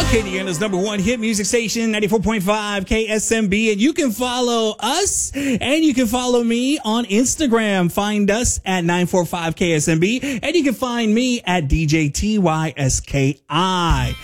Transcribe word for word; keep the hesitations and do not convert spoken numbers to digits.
Indiana's number one hit music station, ninety-four point five K S M B. And you can follow us and you can follow me on Instagram. Find us at nine four five K S M B. And you can find me at D J T Y S K I.